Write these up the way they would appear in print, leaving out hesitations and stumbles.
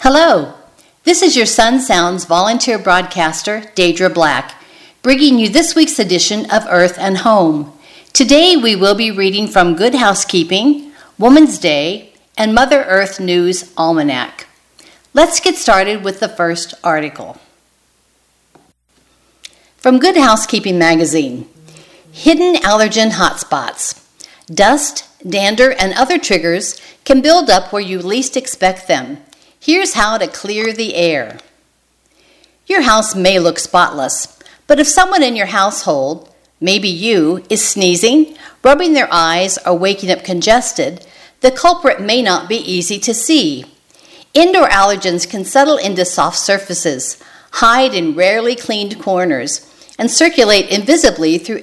Hello, this is your Sun Sounds volunteer broadcaster, Deidre Black, bringing you this week's edition of Earth and Home. Today we will be reading from Good Housekeeping, Woman's Day, and Mother Earth News Almanac. Let's get started with the first article. From Good Housekeeping magazine, Hidden Allergen Hotspots. Dust, dander, and other triggers can build up where you least expect them. Here's how to clear the air. Your house may look spotless, but if someone in your household, maybe you, is sneezing, rubbing their eyes, or waking up congested, the culprit may not be easy to see. Indoor allergens can settle into soft surfaces, hide in rarely cleaned corners, and circulate invisibly through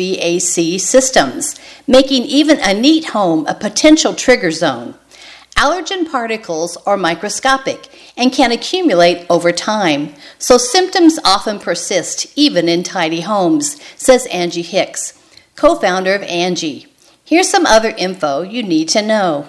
HVAC systems, making even a neat home a potential trigger zone. Allergen particles are microscopic and can accumulate over time, so symptoms often persist even in tidy homes, says Angie Hicks, co-founder of Angie. Here's some other info you need to know.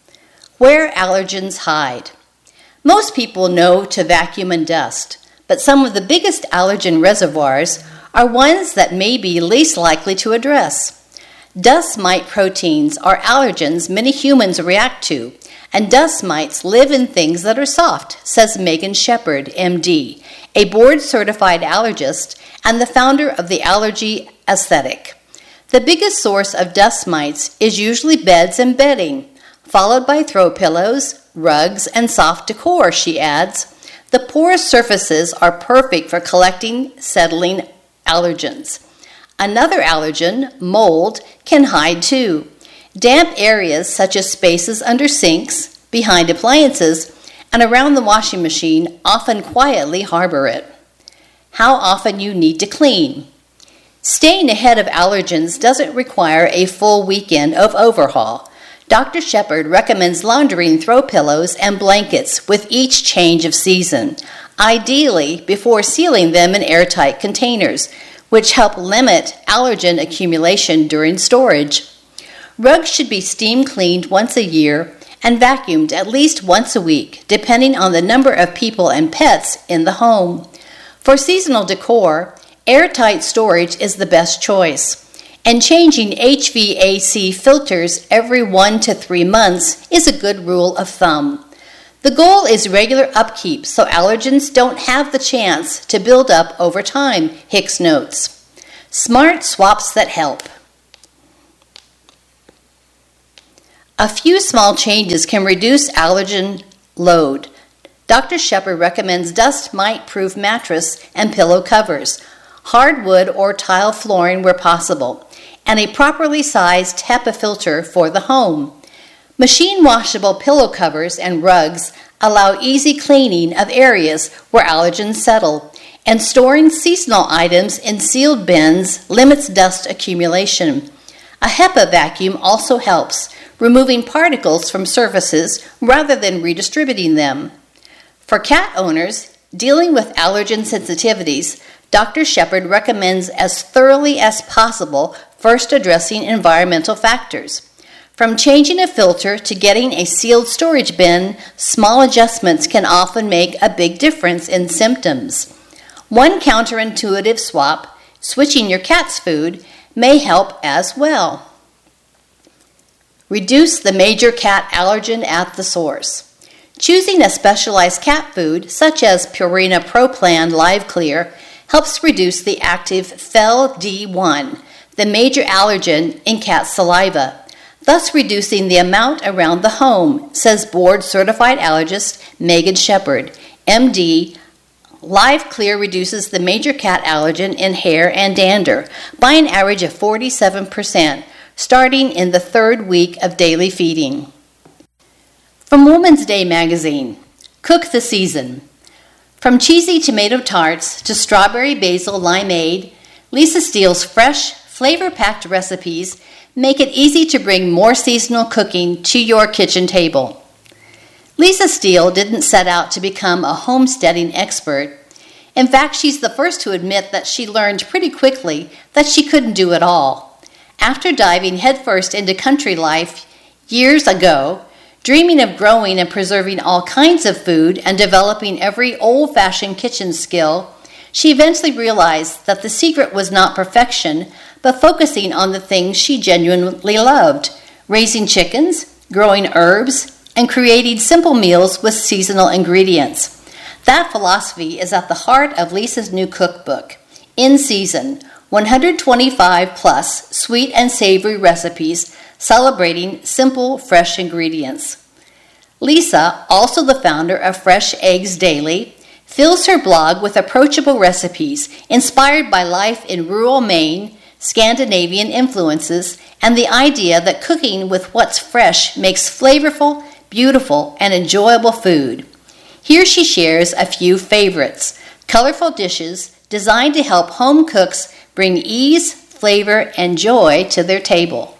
Where allergens hide. Most people know to vacuum and dust, but some of the biggest allergen reservoirs are ones that may be least likely to address. Dust mite proteins are allergens many humans react to, and dust mites live in things that are soft, says Megan Shepard, MD, a board-certified allergist and the founder of the Allergy Aesthetic. The biggest source of dust mites is usually beds and bedding, followed by throw pillows, rugs, and soft decor, she adds. The porous surfaces are perfect for collecting, settling allergens. Another allergen, mold, can hide too. Damp areas such as spaces under sinks, behind appliances, and around the washing machine often quietly harbor it. How often you need to clean. Staying ahead of allergens doesn't require a full weekend of overhaul. Dr. Shepard recommends laundering throw pillows and blankets with each change of season, ideally before sealing them in airtight containers, which help limit allergen accumulation during storage. Rugs should be steam cleaned once a year and vacuumed at least once a week, depending on the number of people and pets in the home. For seasonal decor, airtight storage is the best choice, and changing HVAC filters every 1 to 3 months is a good rule of thumb. The goal is regular upkeep so allergens don't have the chance to build up over time, Hicks notes. Smart swaps that help. A few small changes can reduce allergen load. Dr. Shepard recommends dust mite-proof mattress and pillow covers, hardwood or tile flooring where possible, and a properly sized HEPA filter for the home. Machine washable pillow covers and rugs allow easy cleaning of areas where allergens settle, and storing seasonal items in sealed bins limits dust accumulation. A HEPA vacuum also helps, removing particles from surfaces rather than redistributing them. For cat owners dealing with allergen sensitivities, Dr. Shepard recommends as thoroughly as possible first addressing environmental factors. From changing a filter to getting a sealed storage bin, small adjustments can often make a big difference in symptoms. One counterintuitive swap, switching your cat's food, may help as well. Reduce the major cat allergen at the source. Choosing a specialized cat food, such as Purina Pro Plan Live Clear, helps reduce the active FeLD1, the major allergen in cat saliva, thus reducing the amount around the home, says board-certified allergist Megan Shepard, MD. Live Clear reduces the major cat allergen in hair and dander by an average of 47%, starting in the 3rd week of daily feeding. From Woman's Day magazine, Cook the Season. From cheesy tomato tarts to strawberry basil limeade, Lisa Steele's fresh, flavor-packed recipes make it easy to bring more seasonal cooking to your kitchen table. Lisa Steele didn't set out to become a homesteading expert. In fact, she's the first to admit that she learned pretty quickly that she couldn't do it all. After diving headfirst into country life years ago, Dreaming of growing and preserving all kinds of food and developing every old-fashioned kitchen skill, she eventually realized that the secret was not perfection, but focusing on the things she genuinely loved, raising chickens, growing herbs, and creating simple meals with seasonal ingredients. That philosophy is at the heart of Lisa's new cookbook, In Season, 125 plus sweet and savory recipes celebrating simple, fresh ingredients. Lisa, also the founder of Fresh Eggs Daily, fills her blog with approachable recipes inspired by life in rural Maine, Scandinavian influences, and the idea that cooking with what's fresh makes flavorful, beautiful, and enjoyable food. Here she shares a few favorites, colorful dishes designed to help home cooks bring ease, flavor, and joy to their table.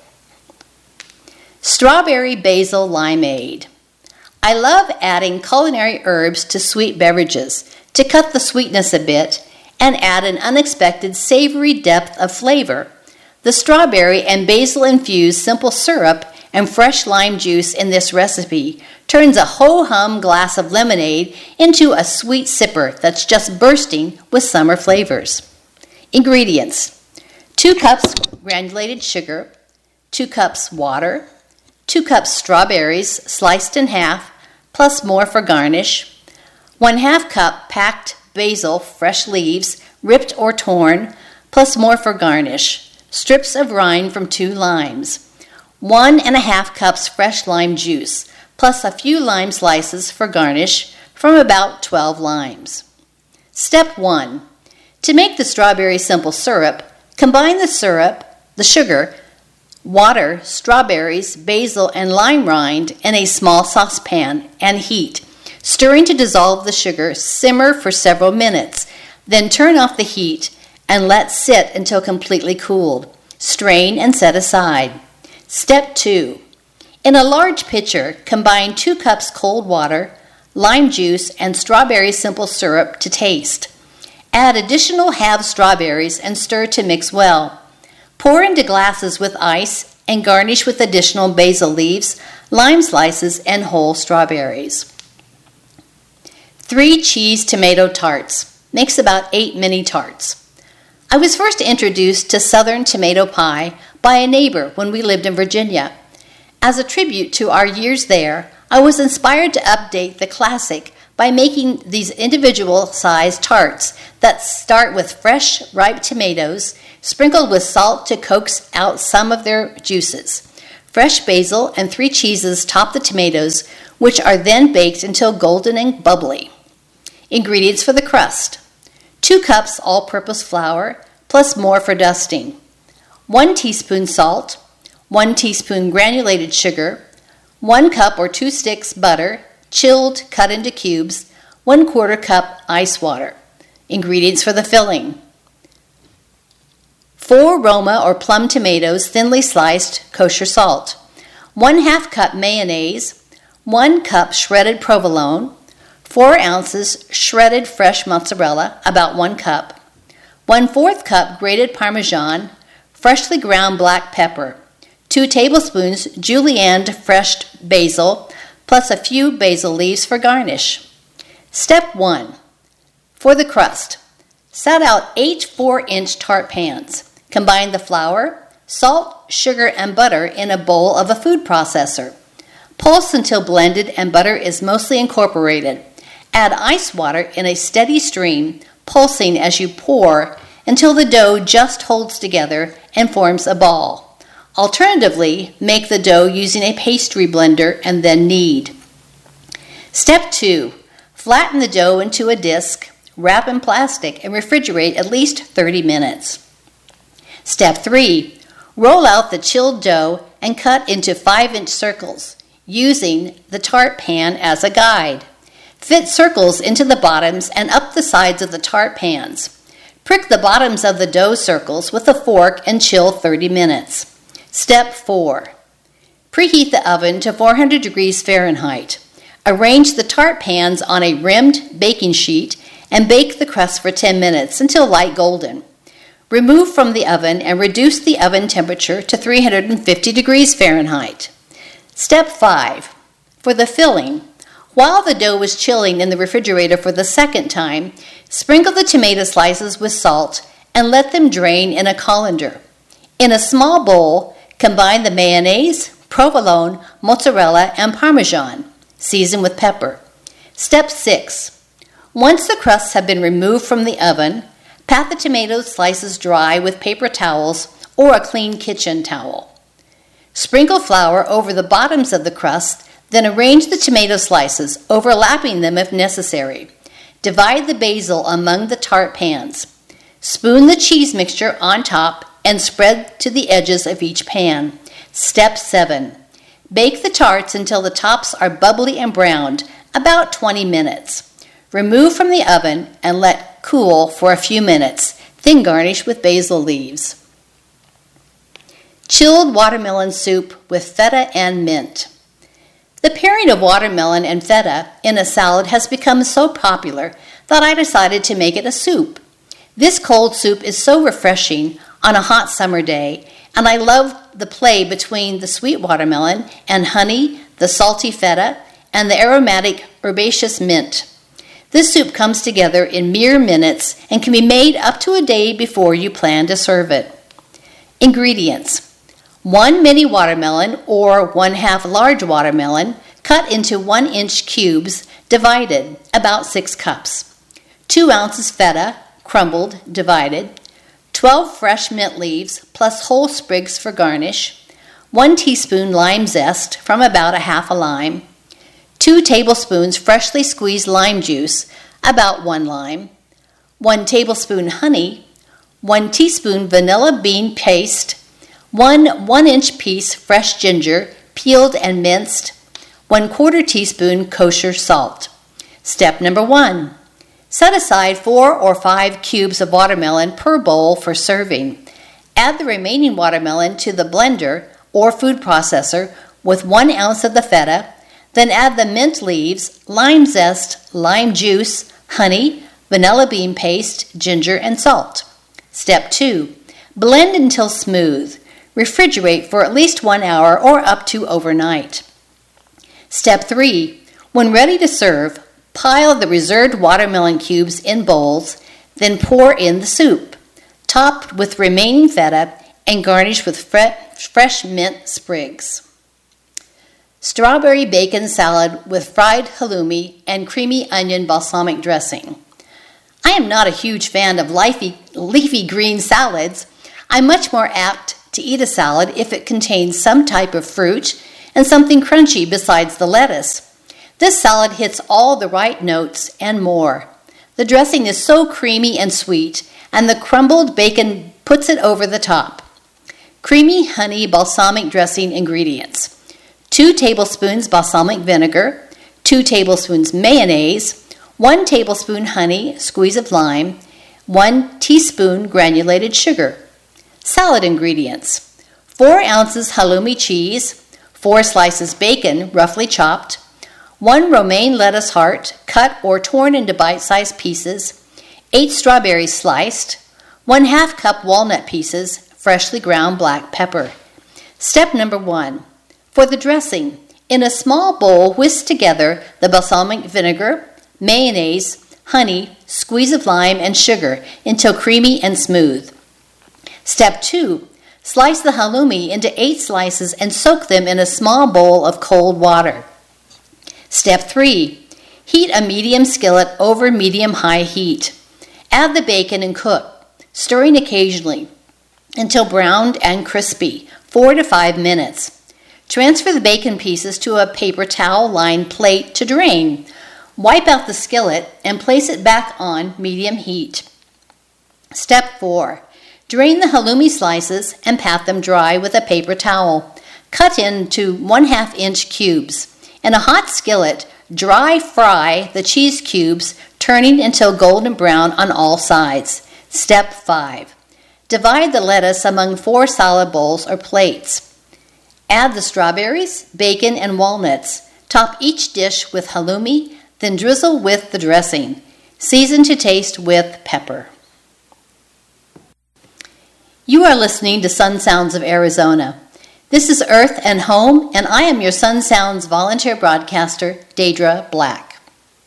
Strawberry Basil Limeade. I love adding culinary herbs to sweet beverages to cut the sweetness a bit and add an unexpected savory depth of flavor. The strawberry and basil-infused simple syrup and fresh lime juice in this recipe turns a ho-hum glass of lemonade into a sweet sipper that's just bursting with summer flavors. Ingredients: 2 cups granulated sugar, 2 cups water, 2 cups strawberries sliced in half, plus more for garnish, 1/2 cup packed basil, fresh leaves, ripped or torn, plus more for garnish, strips of rind from 2 limes, 1½ cups fresh lime juice, plus a few lime slices for garnish from about 12 limes. Step 1. To make the strawberry simple syrup, combine the syrup, the sugar, water, strawberries, basil, and lime rind in a small saucepan and heat. Stirring to dissolve the sugar, simmer for several minutes. Then turn off the heat and let sit until completely cooled. Strain and set aside. Step 2. In a large pitcher, combine 2 cups cold water, lime juice, and strawberry simple syrup to taste. Add additional halved strawberries and stir to mix well. Pour into glasses with ice and garnish with additional basil leaves, lime slices, and whole strawberries. 3 cheese tomato tarts. Makes about 8 mini tarts. I was first introduced to Southern tomato pie by a neighbor when we lived in Virginia. As a tribute to our years there, I was inspired to update the classic by making these individual-sized tarts that start with fresh, ripe tomatoes, sprinkled with salt to coax out some of their juices. Fresh basil and 3 cheeses top the tomatoes, which are then baked until golden and bubbly. Ingredients for the crust: 2 cups all-purpose flour, plus more for dusting. 1 teaspoon salt, 1 teaspoon granulated sugar, 1 cup or 2 sticks butter, chilled, cut into cubes, 1/4 cup ice water. Ingredients for the filling: 4 Roma or plum tomatoes, thinly sliced, kosher salt, 1/2 cup mayonnaise, 1 cup shredded provolone, 4 ounces shredded fresh mozzarella, about 1 cup, 1/4 cup grated Parmesan, freshly ground black pepper, 2 tablespoons julienned fresh basil, plus a few basil leaves for garnish. Step 1. For the crust, set out 8 4-inch tart pans. Combine the flour, salt, sugar, and butter in a bowl of a food processor. Pulse until blended and butter is mostly incorporated. Add ice water in a steady stream, pulsing as you pour until the dough just holds together and forms a ball. Alternatively, make the dough using a pastry blender and then knead. Step 2. Flatten the dough into a disc, wrap in plastic, and refrigerate at least 30 minutes. Step 3. Roll out the chilled dough and cut into 5-inch circles, using the tart pan as a guide. Fit circles into the bottoms and up the sides of the tart pans. Prick the bottoms of the dough circles with a fork and chill 30 minutes. Step 4. Preheat the oven to 400 degrees Fahrenheit. Arrange the tart pans on a rimmed baking sheet and bake the crust for 10 minutes until light golden. Remove from the oven and reduce the oven temperature to 350 degrees Fahrenheit. Step 5. For the filling, while the dough was chilling in the refrigerator for the second time, sprinkle the tomato slices with salt and let them drain in a colander. In a small bowl, combine the mayonnaise, provolone, mozzarella, and parmesan. Season with pepper. Step 6. Once the crusts have been removed from the oven, pat the tomato slices dry with paper towels or a clean kitchen towel. Sprinkle flour over the bottoms of the crust, then arrange the tomato slices, overlapping them if necessary. Divide the basil among the tart pans. Spoon the cheese mixture on top and spread to the edges of each pan. Step 7. Bake the tarts until the tops are bubbly and browned, about 20 minutes. Remove from the oven and let cool for a few minutes, then garnish with basil leaves. Chilled watermelon soup with feta and mint. The pairing of watermelon and feta in a salad has become so popular that I decided to make it a soup. This cold soup is so refreshing on a hot summer day, and I love the play between the sweet watermelon and honey, the salty feta, and the aromatic herbaceous mint. This soup comes together in mere minutes and can be made up to a day before you plan to serve it. Ingredients: 1 mini watermelon or 1/2 large watermelon cut into 1-inch cubes, divided, about 6 cups. 2 ounces feta, crumbled, divided. 12 fresh mint leaves plus whole sprigs for garnish. 1 teaspoon lime zest from about 1/2 lime. 2 tablespoons freshly squeezed lime juice, about 1 lime. 1 tablespoon honey. 1 teaspoon vanilla bean paste. 1 inch piece fresh ginger, peeled and minced. 1/4 teaspoon kosher salt. Step number 1. Set aside 4 or 5 cubes of watermelon per bowl for serving. Add the remaining watermelon to the blender or food processor with 1 ounce of the feta, then add the mint leaves, lime zest, lime juice, honey, vanilla bean paste, ginger, and salt. Step 2. Blend until smooth. Refrigerate for at least 1 hour or up to overnight. Step 3. When ready to serve, pile the reserved watermelon cubes in bowls, then pour in the soup, topped with remaining feta and garnish with fresh mint sprigs. Strawberry bacon salad with fried halloumi and creamy onion balsamic dressing. I am not a huge fan of leafy green salads. I'm much more apt to eat a salad if it contains some type of fruit and something crunchy besides the lettuce. This salad hits all the right notes and more. The dressing is so creamy and sweet, and the crumbled bacon puts it over the top. Creamy honey balsamic dressing ingredients: 2 tablespoons balsamic vinegar, 2 tablespoons mayonnaise, 1 tablespoon honey, squeeze of lime, 1 teaspoon granulated sugar. Salad ingredients: 4 ounces halloumi cheese, 4 slices bacon, roughly chopped, 1 romaine lettuce heart, cut or torn into bite-sized pieces, 8 strawberries sliced, 1/2 cup walnut pieces, freshly ground black pepper. Step number 1. For the dressing, in a small bowl, whisk together the balsamic vinegar, mayonnaise, honey, squeeze of lime, and sugar until creamy and smooth. Step 2. Slice the halloumi into 8 slices and soak them in a small bowl of cold water. Step 3. Heat a medium skillet over medium-high heat. Add the bacon and cook, stirring occasionally until browned and crispy, 4 to 5 minutes. Transfer the bacon pieces to a paper towel-lined plate to drain. Wipe out the skillet and place it back on medium heat. Step 4. Drain the halloumi slices and pat them dry with a paper towel. Cut into 1/2 inch cubes. In a hot skillet, dry fry the cheese cubes, turning until golden brown on all sides. Step 5. Divide the lettuce among 4 salad bowls or plates. Add the strawberries, bacon, and walnuts. Top each dish with halloumi, then drizzle with the dressing. Season to taste with pepper. You are listening to Sun Sounds of Arizona. This is Earth and Home, and I am your Sun Sounds volunteer broadcaster, Deidre Black.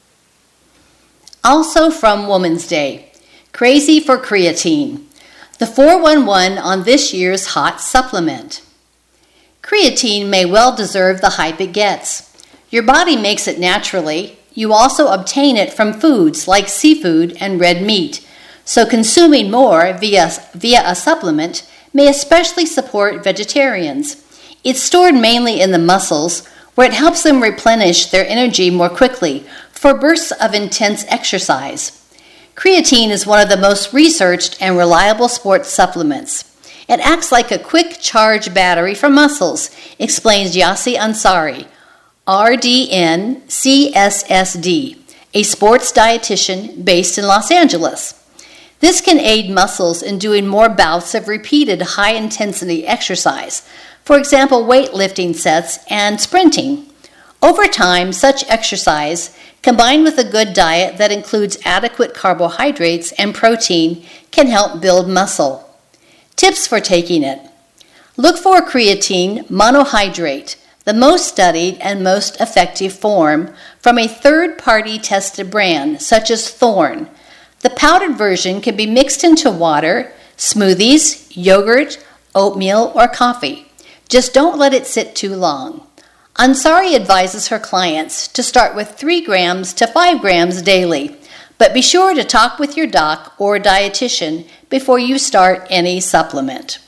Also from Woman's Day, Crazy for Creatine, the 411 on this year's hot supplement. Creatine may well deserve the hype it gets. Your body makes it naturally. You also obtain it from foods like seafood and red meat, so consuming more via a supplement may especially support vegetarians. It's stored mainly in the muscles, where it helps them replenish their energy more quickly for bursts of intense exercise. Creatine is one of the most researched and reliable sports supplements. It acts like a quick charge battery for muscles, explains Yassi Ansari, RDN CSSD, a sports dietitian based in Los Angeles. This can aid muscles in doing more bouts of repeated high-intensity exercise, for example, weightlifting sets and sprinting. Over time, such exercise, combined with a good diet that includes adequate carbohydrates and protein, can help build muscle. Tips for taking it. Look for creatine monohydrate, the most studied and most effective form, from a third-party tested brand, such as Thorne. The powdered version can be mixed into water, smoothies, yogurt, oatmeal, or coffee. Just don't let it sit too long. Ansari advises her clients to start with 3 grams to 5 grams daily, but be sure to talk with your doc or dietitian before you start any supplement.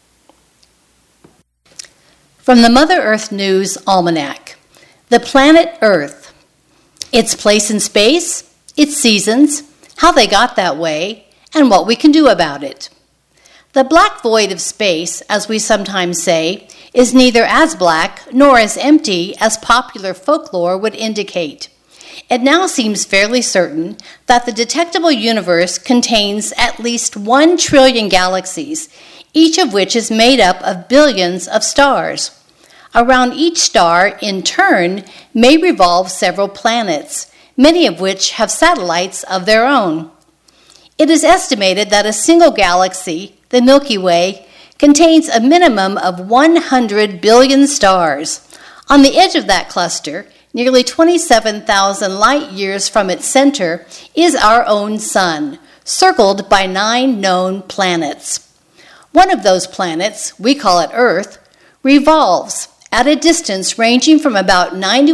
From the Mother Earth News Almanac, the planet Earth, its place in space, its seasons, how they got that way, and what we can do about it. The black void of space, as we sometimes say, is neither as black nor as empty as popular folklore would indicate. It now seems fairly certain that the detectable universe contains at least 1 trillion galaxies, each of which is made up of billions of stars. Around each star, in turn, may revolve several planets, many of which have satellites of their own. It is estimated that a single galaxy, the Milky Way, contains a minimum of 100 billion stars. On the edge of that cluster, nearly 27,000 light years from its center, is our own sun, circled by 9 known planets. One of those planets, we call it Earth, revolves at a distance ranging from about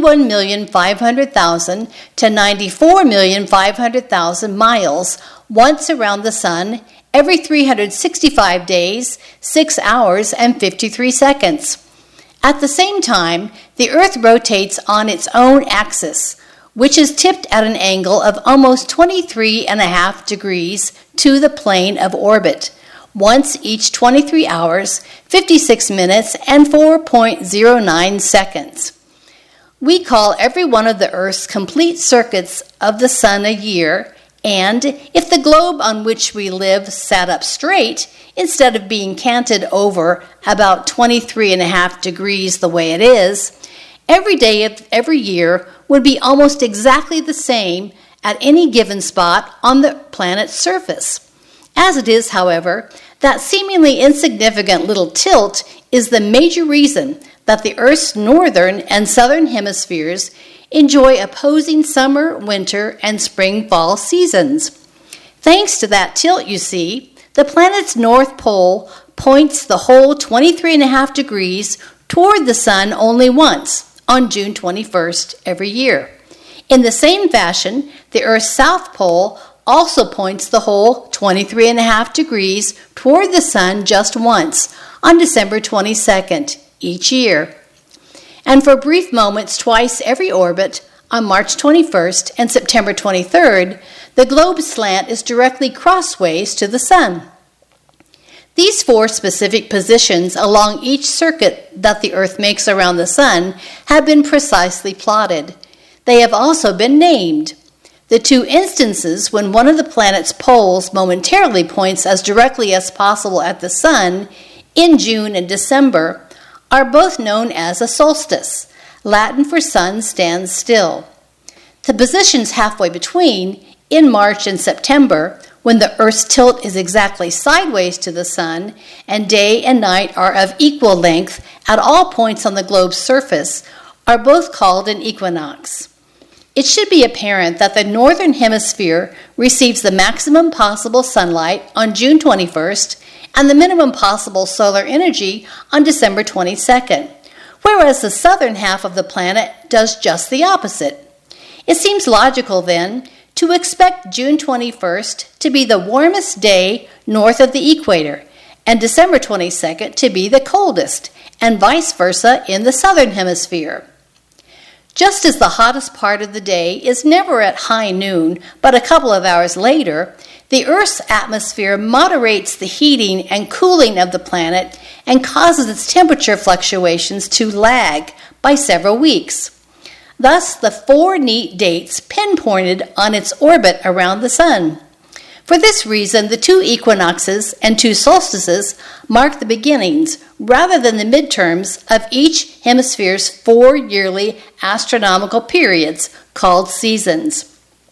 91,500,000 to 94,500,000 miles once around the sun every 365 days, 6 hours, and 53 seconds. At the same time, the Earth rotates on its own axis, which is tipped at an angle of almost 23.5 degrees to the plane of orbit, once each 23 hours, 56 minutes, and 4.09 seconds. We call every one of the Earth's complete circuits of the sun a year, and if the globe on which we live sat up straight, instead of being canted over about 23.5 degrees the way it is, every day of every year would be almost exactly the same at any given spot on the planet's surface. As it is, however, that seemingly insignificant little tilt is the major reason that the Earth's northern and southern hemispheres enjoy opposing summer, winter, and spring-fall seasons. Thanks to that tilt, you see, the planet's north pole points the whole 23.5 degrees toward the sun only once, on June 21st every year. In the same fashion, the Earth's south pole also points the whole 23.5 degrees toward the sun just once, on December 22nd each year. And for brief moments twice every orbit, on March 21st and September 23rd, the globe's slant is directly crossways to the sun. These 4 specific positions along each circuit that the Earth makes around the sun have been precisely plotted. They have also been named. The 2 instances when one of the planet's poles momentarily points as directly as possible at the sun, in June and December, are both known as a solstice, Latin for sun stands still. The positions halfway between, in March and September, when the Earth's tilt is exactly sideways to the sun and day and night are of equal length at all points on the globe's surface, are both called an equinox. It should be apparent that the northern hemisphere receives the maximum possible sunlight on June 21st and the minimum possible solar energy on December 22nd, whereas the southern half of the planet does just the opposite. It seems logical, then, to expect June 21st to be the warmest day north of the equator and December 22nd to be the coldest, and vice versa in the southern hemisphere. Just as the hottest part of the day is never at high noon, but a couple of hours later, the Earth's atmosphere moderates the heating and cooling of the planet and causes its temperature fluctuations to lag by several weeks. Thus, the 4 neat dates pinpointed on its orbit around the sun. For this reason, the 2 equinoxes and 2 solstices mark the beginnings, rather than the midterms, of each hemisphere's 4 yearly astronomical periods, called seasons.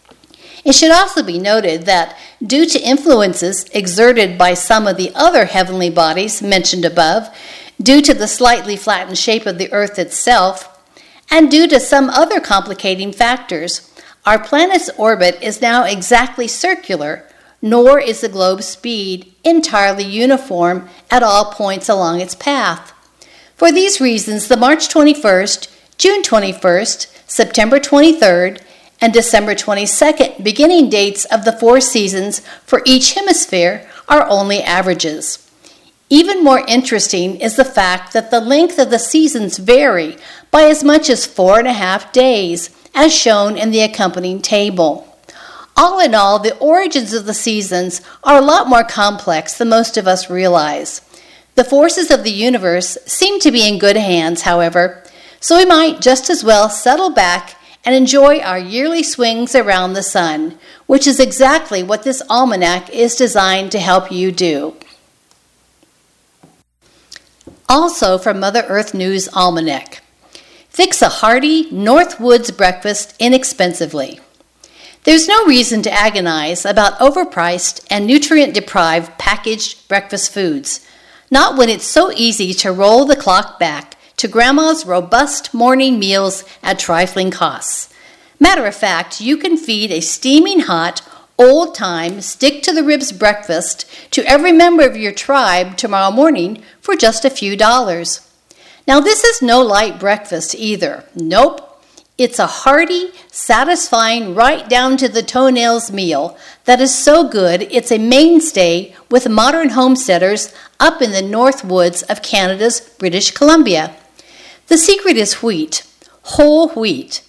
It should also be noted that, due to influences exerted by some of the other heavenly bodies mentioned above, due to the slightly flattened shape of the Earth itself, and due to some other complicating factors, our planet's orbit is now exactly circular, nor is the globe's speed entirely uniform at all points along its path. For these reasons, the March 21st, June 21st, September 23rd, and December 22nd beginning dates of the 4 seasons for each hemisphere are only averages. Even more interesting is the fact that the length of the seasons vary by as much as 4.5 days, as shown in the accompanying table. All in all, the origins of the seasons are a lot more complex than most of us realize. The forces of the universe seem to be in good hands, however, so we might just as well settle back and enjoy our yearly swings around the sun, which is exactly what this almanac is designed to help you do. Also from Mother Earth News Almanac, fix a hearty North Woods breakfast inexpensively. There's no reason to agonize about overpriced and nutrient-deprived packaged breakfast foods, not when it's so easy to roll the clock back to Grandma's robust morning meals at trifling costs. Matter of fact, you can feed a steaming hot, old-time, stick-to-the-ribs breakfast to every member of your tribe tomorrow morning for just a few dollars. Now, this is no light breakfast either. Nope. It's a hearty, satisfying, right down to the toenails meal that is so good it's a mainstay with modern homesteaders up in the North Woods of Canada's British Columbia. The secret is wheat, whole wheat.